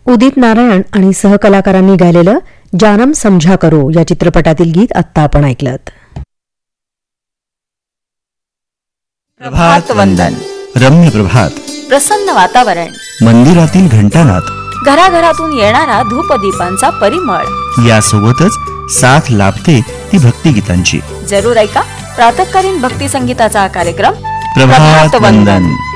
उदित नारायण आणि सहकलाकारांनी गायलेलं जानम समझा करो या चित्रपटातील गीत आत्ता आपण ऐकलं. प्रभात वंदन. रम्य प्रभात, प्रसन्न वातावरण, मंदिरातील घंटानाद, घराघरातून येणारा धूपदीपांचा परिमळ, यासोबतच साथ लाभते ती भक्तिगीतांची. जरूर ऐका प्रातःकालीन भक्ती संगीताचा कार्यक्रम प्रभात वंदन.